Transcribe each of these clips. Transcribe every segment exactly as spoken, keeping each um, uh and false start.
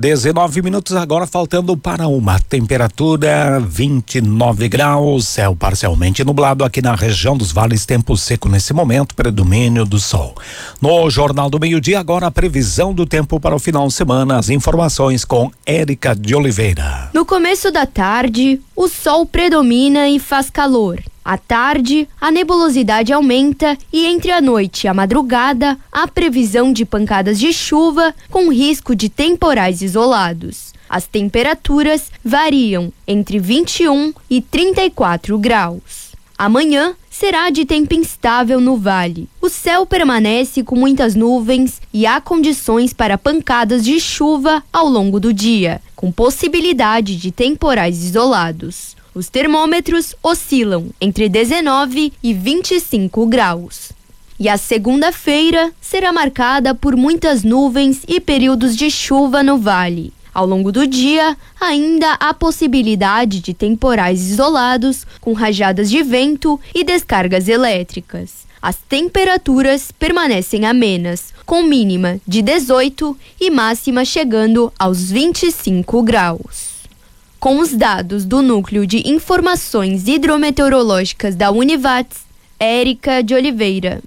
dezenove minutos agora, faltando para uma. Temperatura vinte e nove graus, céu parcialmente nublado aqui na região dos vales, tempo seco nesse momento, predomínio do sol. No Jornal do Meio-Dia, agora a previsão do tempo para o final de semana, as informações com Érica de Oliveira. No começo da tarde, o sol predomina e faz calor. À tarde, a nebulosidade aumenta e entre a noite e a madrugada, há previsão de pancadas de chuva com risco de temporais isolados. As temperaturas variam entre vinte e um e trinta e quatro graus. Amanhã será de tempo instável no vale. O céu permanece com muitas nuvens e há condições para pancadas de chuva ao longo do dia, com possibilidade de temporais isolados. Os termômetros oscilam entre dezenove e vinte e cinco graus. E a segunda-feira será marcada por muitas nuvens e períodos de chuva no vale. Ao longo do dia, ainda há possibilidade de temporais isolados, com rajadas de vento e descargas elétricas. As temperaturas permanecem amenas, com mínima de dezoito e máxima chegando aos vinte e cinco graus. Com os dados do Núcleo de Informações Hidrometeorológicas da Univates, Érica de Oliveira.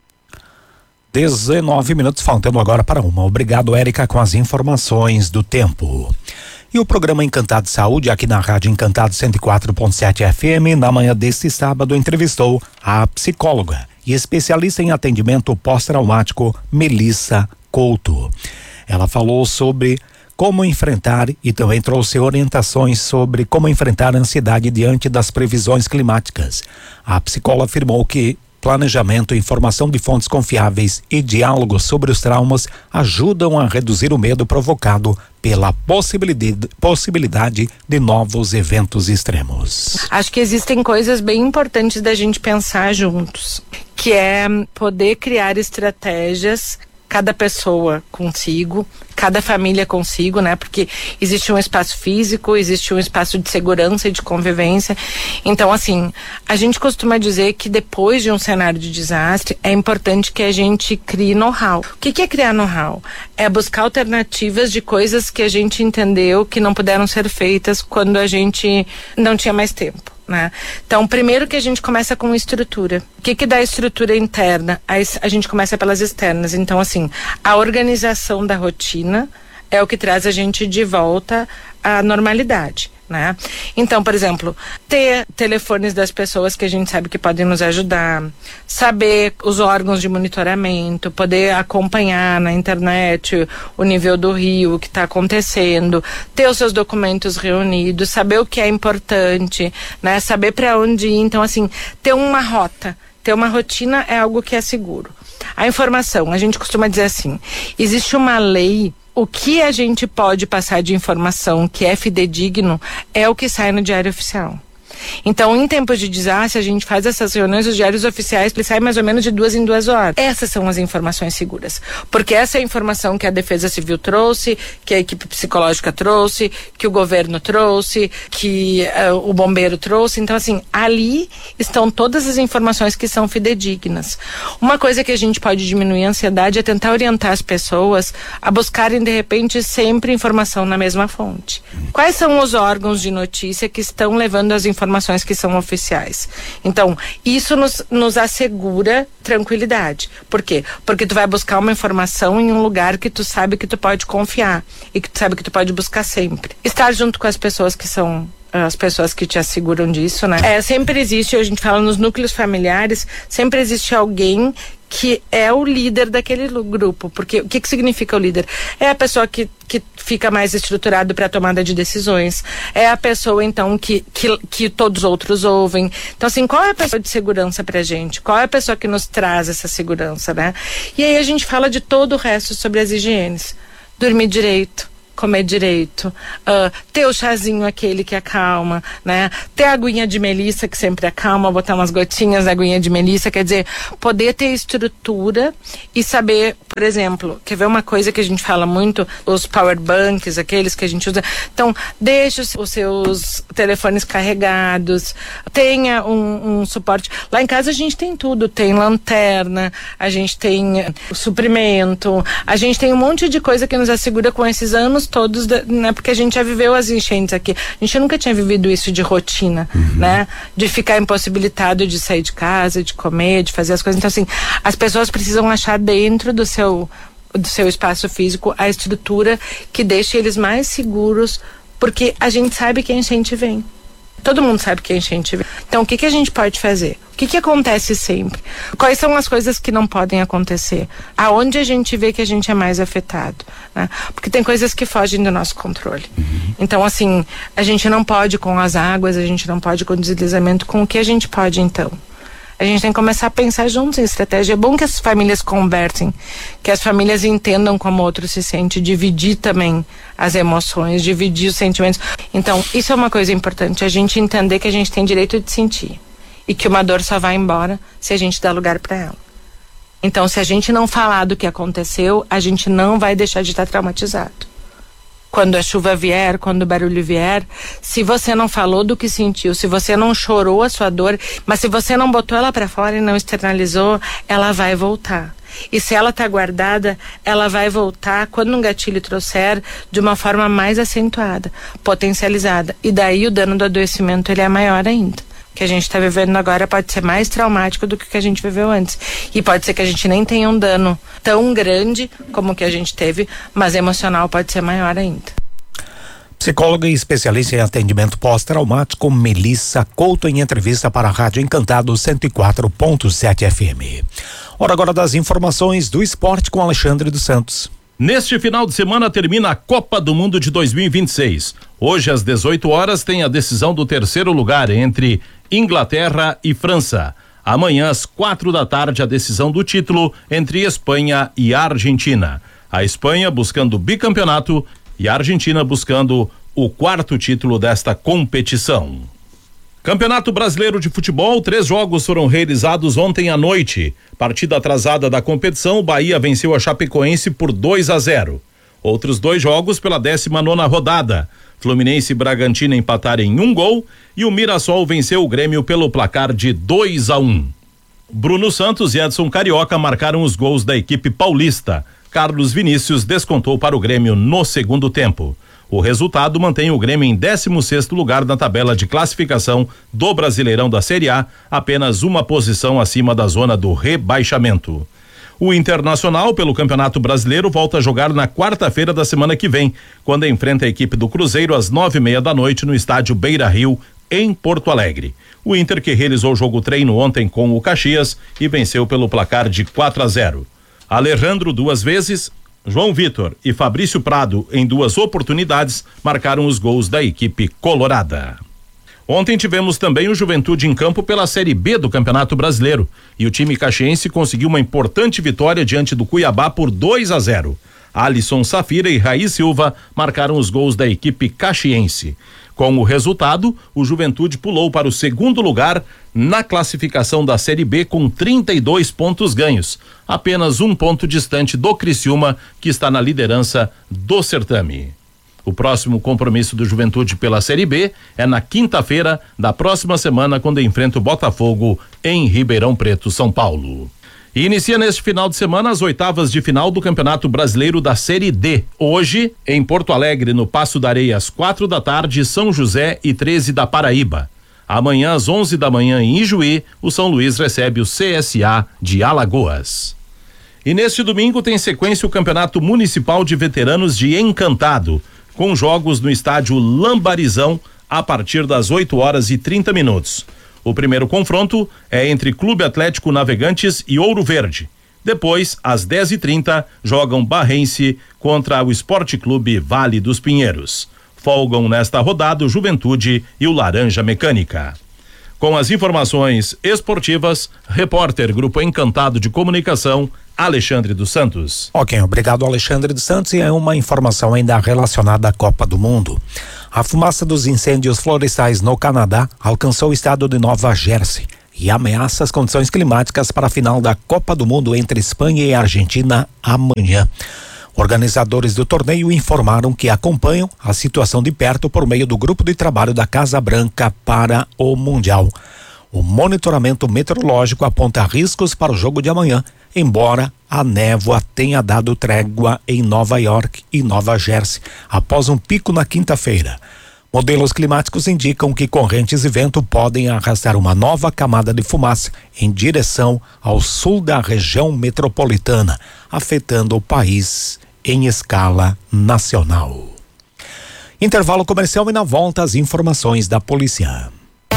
dezenove minutos, faltando agora para uma. Obrigado, Érica, com as informações do tempo. E o programa Encantado Saúde, aqui na Rádio Encantado cento e quatro ponto sete F M, na manhã deste sábado, entrevistou a psicóloga e especialista em atendimento pós-traumático, Melissa Couto. Ela falou sobre como enfrentar e também trouxe orientações sobre como enfrentar a ansiedade diante das previsões climáticas. A psicóloga afirmou que planejamento, informação de fontes confiáveis e diálogo sobre os traumas ajudam a reduzir o medo provocado pela possibilidade, possibilidade de novos eventos extremos. Acho que existem coisas bem importantes da gente pensar juntos, que é poder criar estratégias, cada pessoa consigo, cada família consigo, né? Porque existe um espaço físico, existe um espaço de segurança e de convivência. Então, assim, a gente costuma dizer que depois de um cenário de desastre, é importante que a gente crie know-how. O que que é criar know-how? É buscar alternativas de coisas que a gente entendeu que não puderam ser feitas quando a gente não tinha mais tempo. Né? Então, primeiro que a gente começa com estrutura. O que que dá estrutura interna? A, a gente começa pelas externas. Então, assim, a organização da rotina é o que traz a gente de volta à normalidade, né? Então, por exemplo, ter telefones das pessoas que a gente sabe que podem nos ajudar, saber os órgãos de monitoramento, poder acompanhar na internet o nível do rio, o que está acontecendo, ter os seus documentos reunidos, saber o que é importante, né? Saber para onde ir. Então, assim, ter uma rota, ter uma rotina é algo que é seguro. A informação, a gente costuma dizer assim, existe uma lei. O que a gente pode passar de informação que é fidedigno é o que sai no Diário Oficial. Então, em tempos de desastre, a gente faz essas reuniões, os diários oficiais, eles saem mais ou menos de duas em duas horas. Essas são as informações seguras. Porque essa é a informação que a Defesa Civil trouxe, que a equipe psicológica trouxe, que o governo trouxe, que uh, o bombeiro trouxe. Então, assim, ali estão todas as informações que são fidedignas. Uma coisa que a gente pode diminuir a ansiedade é tentar orientar as pessoas a buscarem, de repente, sempre informação na mesma fonte. Quais são os órgãos de notícia que estão levando as informações informações que são oficiais? Então, isso nos, nos assegura tranquilidade. Por quê? Porque tu vai buscar uma informação em um lugar que tu sabe que tu pode confiar e que tu sabe que tu pode buscar sempre. Estar junto com as pessoas que são as pessoas que te asseguram disso, né? É, sempre existe, a gente fala nos núcleos familiares, sempre existe alguém que é o líder daquele grupo. Porque o que que significa o líder? É a pessoa que, que fica mais estruturado para a tomada de decisões. É a pessoa, então, que, que, que todos os outros ouvem. Então, assim, qual é a pessoa de segurança pra gente? Qual é a pessoa que nos traz essa segurança, né? E aí a gente fala de todo o resto sobre as higienes. Dormir direito, comer direito, uh, ter o chazinho aquele que acalma, né? Ter a aguinha de melissa que sempre acalma, botar umas gotinhas da aguinha de melissa, quer dizer, poder ter estrutura e saber, por exemplo, quer ver uma coisa que a gente fala muito, os power banks, aqueles que a gente usa, então, deixe os seus telefones carregados, tenha um, um suporte. Lá em casa a gente tem tudo, tem lanterna, a gente tem suprimento, a gente tem um monte de coisa que nos assegura com esses anos todos, né? Porque a gente já viveu as enchentes aqui. A gente nunca tinha vivido isso de rotina, uhum. né? De ficar impossibilitado de sair de casa, de comer, de fazer as coisas. Então, assim, as pessoas precisam achar dentro do seu, do seu espaço físico a estrutura que deixe eles mais seguros, porque a gente sabe que a enchente vem. Todo mundo sabe que a enchente vem. Então, o que, que a gente pode fazer? O que, que acontece sempre? Quais são as coisas que não podem acontecer? Aonde a gente vê que a gente é mais afetado? Né? Porque tem coisas que fogem do nosso controle. Uhum. Então, assim, a gente não pode com as águas, a gente não pode com o deslizamento. Com o que a gente pode, então? A gente tem que começar a pensar juntos em estratégia. É bom que as famílias conversem, que as famílias entendam como o outro se sente, dividir também as emoções, dividir os sentimentos. Então, isso é uma coisa importante, a gente entender que a gente tem direito de sentir e que uma dor só vai embora se a gente dá lugar para ela. Então, se a gente não falar do que aconteceu, a gente não vai deixar de estar traumatizado. Quando a chuva vier, quando o barulho vier, se você não falou do que sentiu, se você não chorou a sua dor, mas se você não botou ela para fora e não externalizou, ela vai voltar. E se ela tá guardada, ela vai voltar quando um gatilho trouxer de uma forma mais acentuada, potencializada. E daí o dano do adoecimento ele é maior ainda. O que a gente está vivendo agora pode ser mais traumático do que o que a gente viveu antes. E pode ser que a gente nem tenha um dano tão grande como o que a gente teve, mas emocional pode ser maior ainda. Psicóloga e especialista em atendimento pós-traumático, Melissa Couto, em entrevista para a Rádio Encantado cento e quatro ponto sete F M. Hora agora das informações do esporte com Alexandre dos Santos. Neste final de semana termina a Copa do Mundo de dois mil e vinte e seis. Hoje às dezoito horas tem a decisão do terceiro lugar entre Inglaterra e França. Amanhã às quatro da tarde a decisão do título entre Espanha e Argentina. A Espanha buscando o bicampeonato e a Argentina buscando o quarto título desta competição. Campeonato Brasileiro de Futebol, três jogos foram realizados ontem à noite. Partida atrasada da competição, o Bahia venceu a Chapecoense por dois a zero. Outros dois jogos pela décima nona rodada. Fluminense e Bragantino empataram em um gol e o Mirassol venceu o Grêmio pelo placar de dois a um. Bruno Santos e Edson Carioca marcaram os gols da equipe paulista. Carlos Vinícius descontou para o Grêmio no segundo tempo. O resultado mantém o Grêmio em décimo sexto lugar na tabela de classificação do Brasileirão da Série A, apenas uma posição acima da zona do rebaixamento. O Internacional, pelo Campeonato Brasileiro, volta a jogar na quarta-feira da semana que vem, quando enfrenta a equipe do Cruzeiro às nove e meia da noite no estádio Beira-Rio, em Porto Alegre. O Inter, que realizou o jogo treino ontem com o Caxias e venceu pelo placar de quatro a zero. Alejandro duas vezes, João Vitor e Fabrício Prado, em duas oportunidades, marcaram os gols da equipe colorada. Ontem tivemos também o Juventude em campo pela Série B do Campeonato Brasileiro e o time caxiense conseguiu uma importante vitória diante do Cuiabá por dois a zero. Alisson Safira e Raí Silva marcaram os gols da equipe caxiense. Com o resultado, o Juventude pulou para o segundo lugar na classificação da Série B com trinta e dois pontos ganhos, apenas um ponto distante do Criciúma, que está na liderança do certame. O próximo compromisso do Juventude pela Série B é na quinta-feira da próxima semana, quando enfrenta o Botafogo em Ribeirão Preto, São Paulo. E inicia neste final de semana as oitavas de final do Campeonato Brasileiro da Série D. Hoje, em Porto Alegre, no Paço da Areia, às quatro da tarde, São José e treze da Paraíba. Amanhã, às onze da manhã, em Ijuí, o São Luís recebe o C S A de Alagoas. E neste domingo tem sequência o Campeonato Municipal de Veteranos de Encantado, com jogos no estádio Lambarizão a partir das oito horas e trinta minutos. O primeiro confronto é entre Clube Atlético Navegantes e Ouro Verde. Depois, às dez e trinta, jogam Barrense contra o Esporte Clube Vale dos Pinheiros. Folgam nesta rodada o Juventude e o Laranja Mecânica. Com as informações esportivas, repórter Grupo Encantado de Comunicação, Alexandre dos Santos. Ok, obrigado Alexandre dos Santos. E é uma informação ainda relacionada à Copa do Mundo. A fumaça dos incêndios florestais no Canadá alcançou o estado de Nova Jersey e ameaça as condições climáticas para a final da Copa do Mundo entre Espanha e Argentina amanhã. Organizadores do torneio informaram que acompanham a situação de perto por meio do grupo de trabalho da Casa Branca para o Mundial. O monitoramento meteorológico aponta riscos para o jogo de amanhã, embora a névoa tenha dado trégua em Nova York e Nova Jersey após um pico na quinta-feira. Modelos climáticos indicam que correntes e vento podem arrastar uma nova camada de fumaça em direção ao sul da região metropolitana, afetando o país em escala nacional. Intervalo comercial e na volta as informações da polícia.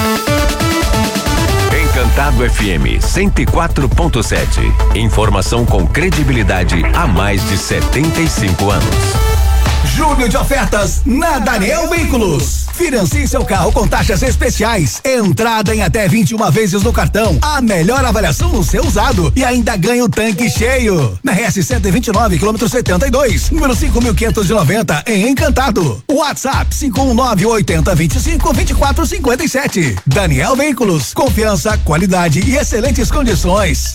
Encantado F M cento e quatro ponto sete. Informação com credibilidade há mais de setenta e cinco anos. Julho de ofertas na Daniel Veículos. Financie seu carro com taxas especiais. Entrada em até vinte e uma vezes no cartão. A melhor avaliação no seu usado. E ainda ganha o tanque cheio. Na R S cento e vinte e nove, quilômetro setenta e dois. Número cinco mil quinhentos e noventa, em Encantado. WhatsApp cinco um nove oito zero dois cinco vinte e quatro cinquenta e sete. Daniel Veículos. Confiança, qualidade e excelentes condições.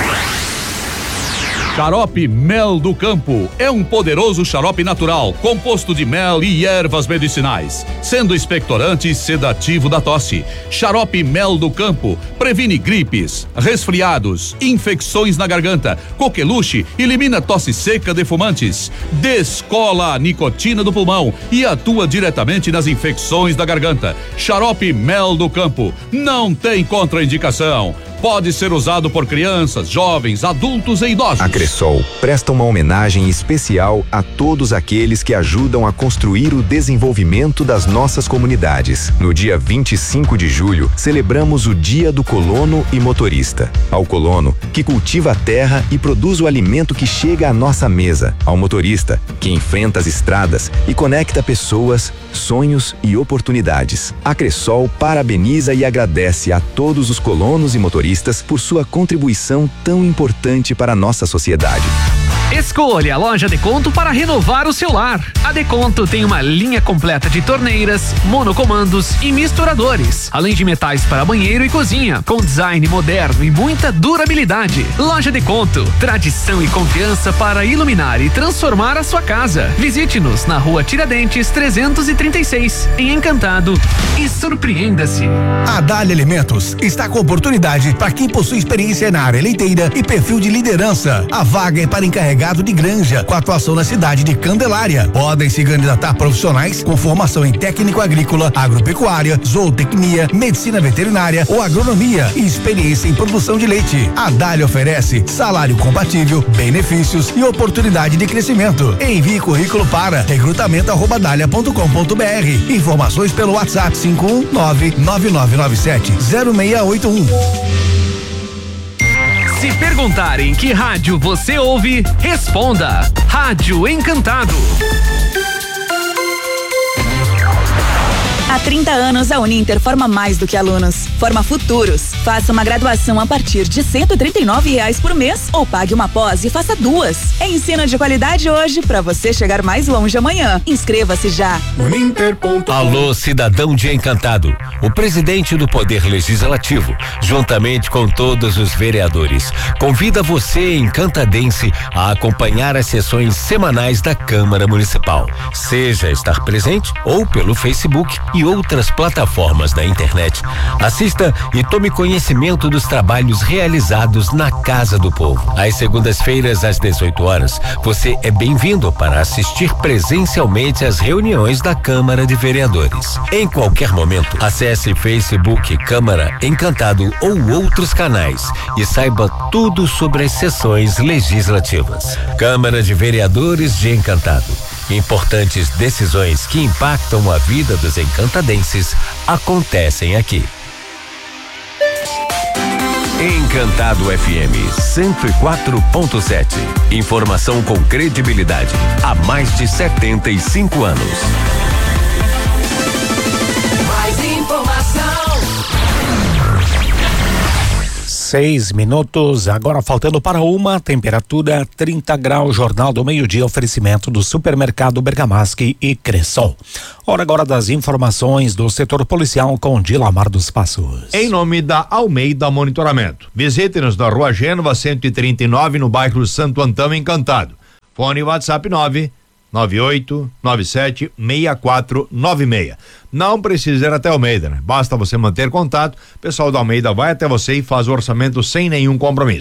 Xarope Mel do Campo é um poderoso xarope natural, composto de mel e ervas medicinais, sendo expectorante e sedativo da tosse. Xarope Mel do Campo previne gripes, resfriados, infecções na garganta, coqueluche, elimina tosse seca de fumantes, descola a nicotina do pulmão e atua diretamente nas infecções da garganta. Xarope Mel do Campo não tem contraindicação. Pode ser usado por crianças, jovens, adultos e idosos. A Cressol presta uma homenagem especial a todos aqueles que ajudam a construir o desenvolvimento das nossas comunidades. No dia vinte e cinco de julho, celebramos o Dia do Colono e Motorista. Ao colono, que cultiva a terra e produz o alimento que chega à nossa mesa. Ao motorista, que enfrenta as estradas e conecta pessoas, sonhos e oportunidades. A Cressol parabeniza e agradece a todos os colonos e motoristas por sua contribuição tão importante para a nossa sociedade. Escolha a loja Deconto para renovar o seu lar. A Deconto tem uma linha completa de torneiras, monocomandos e misturadores, além de metais para banheiro e cozinha, com design moderno e muita durabilidade. Loja Deconto, tradição e confiança para iluminar e transformar a sua casa. Visite-nos na Rua Tiradentes trezentos e trinta e seis, em Encantado, e surpreenda-se. A Dália Alimentos está com oportunidade para quem possui experiência na área leiteira e perfil de liderança. A vaga é para encarregado de granja, com atuação na cidade de Candelária. Podem se candidatar profissionais com formação em técnico agrícola, agropecuária, zootecnia, medicina veterinária ou agronomia e experiência em produção de leite. A Dália oferece salário compatível, benefícios e oportunidade de crescimento. Envie currículo para recrutamento arroba dália ponto com ponto br. Informações pelo WhatsApp cinco um nove nove nove nove sete zero seis oito um. Se perguntarem que rádio você ouve, responda: Rádio Encantado. Há trinta anos, a Uninter forma mais do que alunos, forma futuros. Faça uma graduação a partir de cento e trinta e nove reais por mês ou pague uma pós e faça duas. É ensino de qualidade hoje para você chegar mais longe amanhã. Inscreva-se já. Uninter. Alô, cidadão de Encantado. O presidente do Poder Legislativo, juntamente com todos os vereadores, convida você, encantadense, a acompanhar as sessões semanais da Câmara Municipal. Seja estar presente ou pelo Facebook e outras plataformas da internet. Assista e tome conhecimento dos trabalhos realizados na Casa do Povo. Às segundas-feiras, às dezoito horas, você é bem-vindo para assistir presencialmente às reuniões da Câmara de Vereadores. Em qualquer momento, acesse Facebook Câmara Encantado ou outros canais e saiba tudo sobre as sessões legislativas. Câmara de Vereadores de Encantado. Importantes decisões que impactam a vida dos encantadenses acontecem aqui. Encantado F M cento e quatro ponto sete. Informação com credibilidade há mais de setenta e cinco anos. Mais informação. Seis minutos, agora faltando para uma, temperatura trinta graus, Jornal do Meio-Dia, oferecimento do Supermercado Bergamasque e Cressol. Hora agora das informações do setor policial com Dilamar dos Passos. Em nome da Almeida Monitoramento. Visite-nos na Rua Gênova cento e trinta e nove, no bairro Santo Antão, Encantado. Fone WhatsApp nove nove oito nove sete seis quatro nove seis. Não precisa ir até Almeida, né? Basta você manter contato, o pessoal da Almeida vai até você e faz o orçamento sem nenhum compromisso.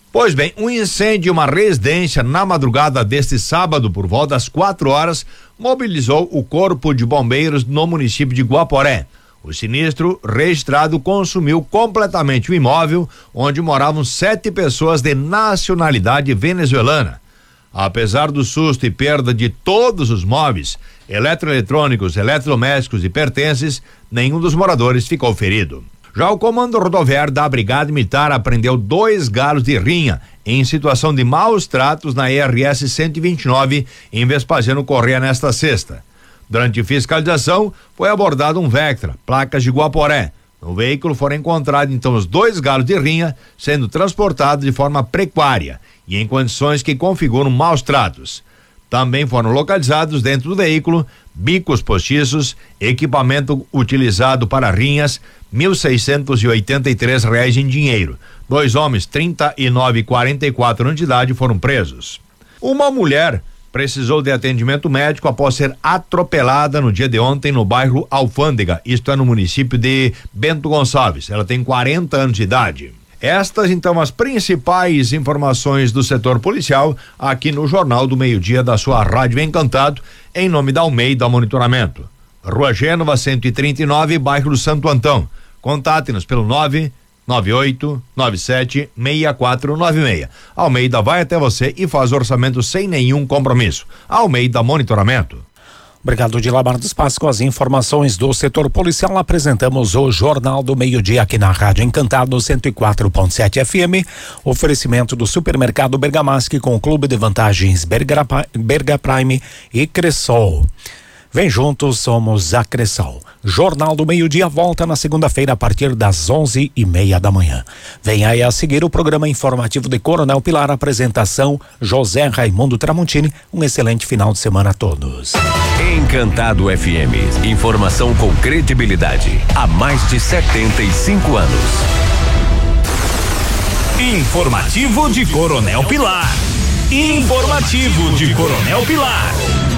Pois bem, um incêndio em uma residência na madrugada deste sábado, por volta das quatro horas, mobilizou o Corpo de Bombeiros no município de Guaporé. O sinistro registrado consumiu completamente o imóvel, onde moravam sete pessoas de nacionalidade venezuelana. Apesar do susto e perda de todos os móveis, eletroeletrônicos, eletrodomésticos e pertences, nenhum dos moradores ficou ferido. Já o comando rodoviário da Brigada Militar apreendeu dois galos de rinha em situação de maus tratos na R S cento e vinte e nove em Vespasiano Corrêa nesta sexta. Durante fiscalização, foi abordado um Vectra, placas de Guaporé. No veículo foram encontrados então os dois galos de rinha sendo transportados de forma precária e em condições que configuram maus tratos. Também foram localizados dentro do veículo bicos postiços, equipamento utilizado para rinhas, mil seiscentos e oitenta e três reais em dinheiro. Dois homens, trinta e nove e quarenta e quatro anos de idade, foram presos. Uma mulher precisou de atendimento médico após ser atropelada no dia de ontem no bairro Alfândega, isto é no município de Bento Gonçalves. Ela tem quarenta anos de idade. Estas, então, as principais informações do setor policial aqui no Jornal do Meio-Dia da sua Rádio Encantado, em nome da Almeida Monitoramento. Rua Gênova, cento e trinta e nove, bairro do Santo Antão. Contate-nos pelo nove nove oito nove sete seis quatro nove seis. Almeida vai até você e faz orçamento sem nenhum compromisso. Almeida Monitoramento. Obrigado de Labar dos Passos com as informações do setor policial. Apresentamos o Jornal do Meio-Dia aqui na Rádio Encantado cento e quatro ponto sete F M. Oferecimento do Supermercado Bergamasque com o Clube de Vantagens Berga, Berga Prime e Cressol. Vem juntos, somos a Cressol. Jornal do Meio-Dia volta na segunda-feira a partir das onze e meia da manhã. Vem aí a seguir o programa informativo de Coronel Pilar, apresentação José Raimundo Tramontini. Um excelente final de semana a todos. Encantado F M, informação com credibilidade há mais de setenta e cinco anos. Informativo de Coronel Pilar. Informativo de Coronel Pilar.